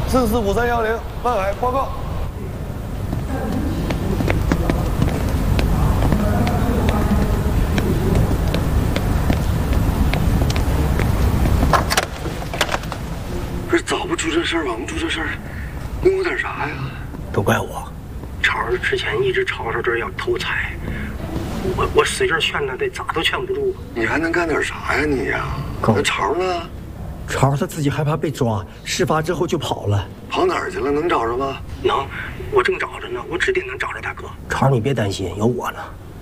445310，万海报告。 不是早不出这事儿，晚不出这事儿，你有点啥呀？ 都怪我。 超儿之前一直吵吵这要偷财，我使劲劝他，得咋都劝不住。 你还能干点啥呀你呀？那超呢？ 超他自己害怕被抓，事发之后就跑了。 跑哪儿去了？能找着吗？ 能，我正找着呢，我指定能找着大哥。 超，你别担心，有我呢。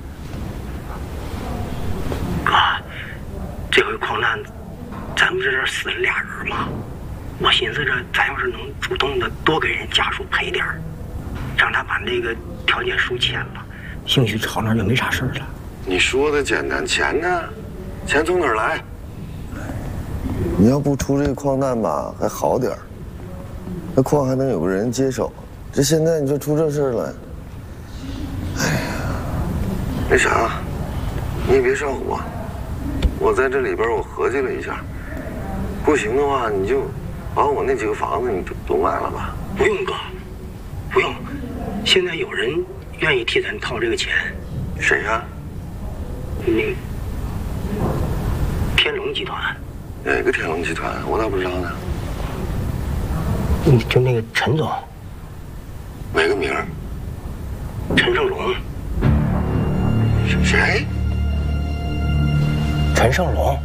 哥，这回矿难，咱不是这死了俩人吗？我寻思着，咱要是能主动的多给人家属赔点儿，让他把那个调解书签了，兴许超那就没啥事儿了。 你说的简单，钱呢？钱从哪儿来？你要不出这个矿难吧，还好点儿，那矿还能有个人接手。这现在你说出这事儿了，哎呀，那啥，你也别上火。我在这里边我合计了一下，不行的话，你就把我那几个房子你都卖了吧。 不用哥，不用，现在有人愿意替咱掏这个钱。 谁呀？ 那天龙集团。 哪个天龙集团？我咋不知道呢？ 就那个陈总。 哪个名儿？ 陈胜龙。 谁？ 陈胜龙。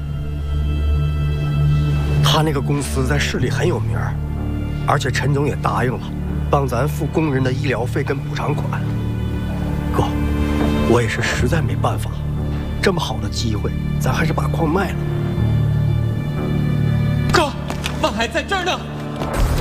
他那个公司在市里很有名，而且陈总也答应了，帮咱付工人的医疗费跟补偿款。哥，我也是实在没办法，这么好的机会，咱还是把矿卖了。 哥，万海在这儿呢。